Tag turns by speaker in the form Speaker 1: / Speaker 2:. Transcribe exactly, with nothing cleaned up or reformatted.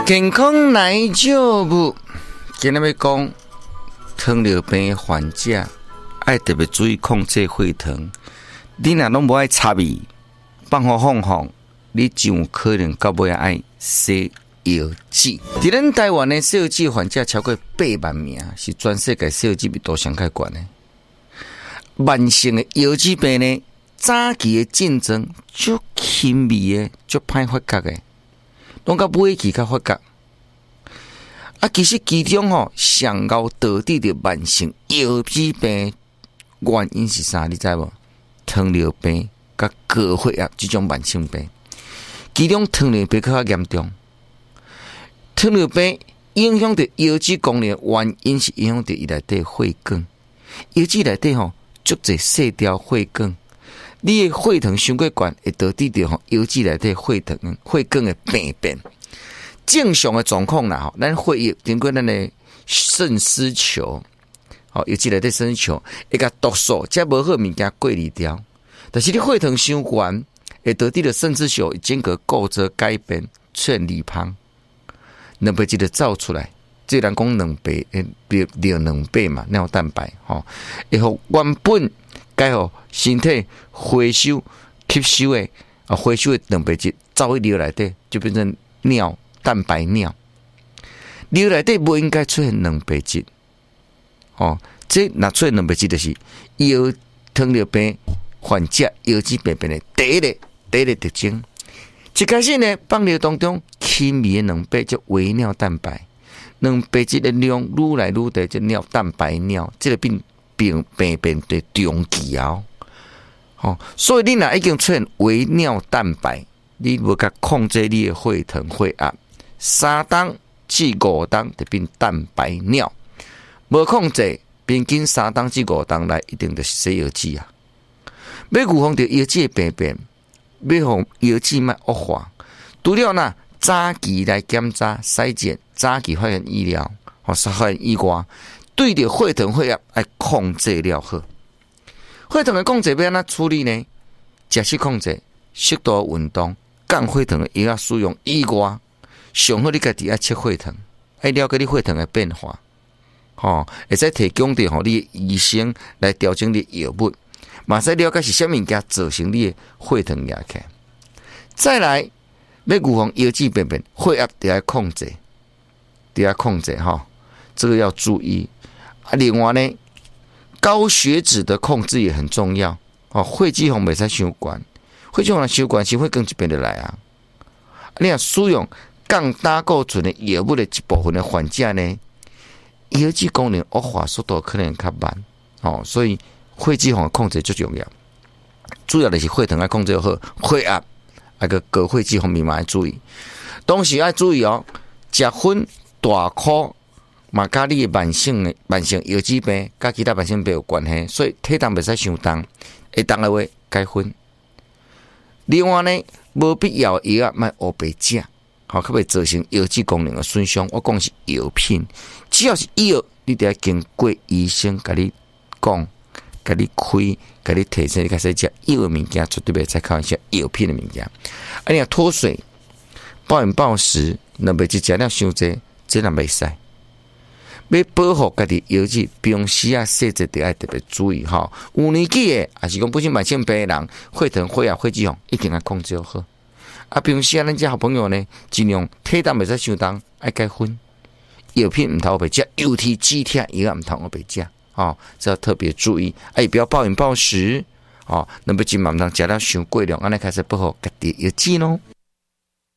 Speaker 1: 健康来照物，今日要讲糖尿病患者爱特别注意控制血糖。你若拢无爱插味，放好放放，你就有可能到尾爱洗药剂。伫咱台湾的洗药剂患者超过八万名，是全世界洗药剂密度上较悬的。慢性的药剂病呢，早期的症状足轻微的，足歹发觉的。拢到尾期才发觉，啊，其实其中吼上高导致的慢性腰肌病原因是啥？你知无？糖尿病甲高血压这种慢性病，其中糖尿病较严重。糖尿病影响到腰肌功能，原因是影响到伊内底血管，腰肌内底吼足侪细条血管。你的血糖伤过悬，会导致到吼腰肌内底血糖、血管的病变。正常的状况啦，吼，咱血液经过咱的肾丝球，吼，腰肌内底肾丝球会甲毒素，即无好物件过滤掉。但是你血糖伤悬，会导致到肾丝球间隔构造改变，出现离胖，两倍质就走出来。即人讲两倍，诶，尿两倍嘛，尿蛋白，吼，会互原本该互身体回收、吸收的啊，回收的蛋白质走去尿内底，就变成尿蛋白尿。尿内底不应该出现蛋白质，哦，这若出现蛋白质，就是腰糖尿病患者腰肌病变的第一个第一个特征。一开始呢，放尿当中轻微的蛋白叫微尿蛋白，蛋白质的量愈来愈大，就尿蛋白尿，这个病。病病变的中期啊，哦，所以你若已经出现微尿蛋白，你无甲控制你的血糖血压，三档至五档就变蛋白尿，无控制，平均三档至五档来，一定就是洗药剂啊。要预防着腰肌的病变，要防腰肌脉恶化，除了呢早期来检查筛检，早期发现医疗，或是发现意外。对着血糖血压要控制了好，血糖的控制要安怎处理呢？食食控制，适度运动，降血糖的药啊使用以外，上好你家己要测血糖，要了解你血糖的变化，吼，会使提供着吼你的医生来调整你药物，嘛使了解是啥物件造成你的血糖压起。再来，要预防腰肌病变，血压得要控制，得要控制哈，这个要注意。啊，另外呢，高血脂的控制也很重要哦。血脂肪袂使伤悬，血脂肪伤悬，心血管疾病就来啊。你若使用降胆固醇的药物的一部分的患者呢，腰肌功能恶化速度可能较慢哦，所以血脂肪的控制最重要。主要就是血糖要控制好，血压那个高血脂方面嘛要注意。同时要注意哦，食薰大颗。嘛，甲你的慢性的慢性腰肌病，甲其他慢性病有关系，所以体重袂使伤重，会重的话改分。另外呢，无必要的药啊，莫乌白食，好，可袂造成腰肌功能的损伤。我讲是药品，只要是药，你得要经过医生甲你讲，甲你开，甲你提醒，你开始食药的物件，绝对袂使靠一些药品的物件。啊，你若脱水、暴饮暴食，蛋白质食了伤济，这样袂使。要保护家己腰肌，平时啊细节得爱特别注意哈。有年纪的，还是讲本身慢性病的人，血糖、血压、血脂肪一定要控制好。啊，平时啊，咱这好朋友呢，尽量体重袂使伤重，爱改分。药品唔通白食，尤其止痛药唔通白食，哦，这要特别注意。啊，也不要暴饮暴食，哦，那么今晚上食了伤过量，安尼开始保护家己腰肌咯。